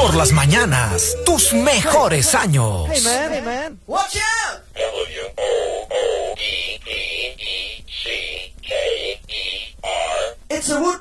por las mañanas, tus mejores años. Hey man, watch out!